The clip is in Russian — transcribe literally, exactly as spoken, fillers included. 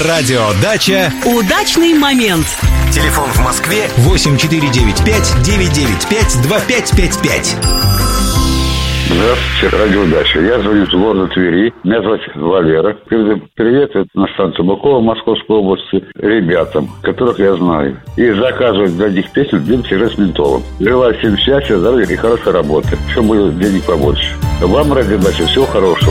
Радио Дача. Удачный момент. Телефон в Москве восемь четыре девять пять девять девять пять два пять пять пять. Здравствуйте, Радио Дача. Я звоню из города Твери. Меня зовут Валера. Привет на станцию Бакова Московской области ребятам, которых я знаю. И заказывать для них песню «Дым-с ментолом». Желаю всем счастья, здоровья и хорошей работы. Все будет денег побольше. Вам, Радио Дача, всего хорошего.